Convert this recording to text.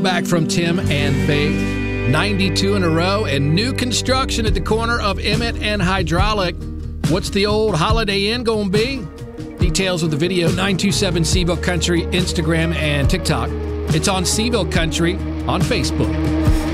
Back from Tim and Faith, 92 in a row, and new construction at the corner of Emmett and Hydraulic. What's the old Holiday Inn going to be? Details of the video, 927 Seville Country, Instagram and TikTok. It's on Seville Country on Facebook.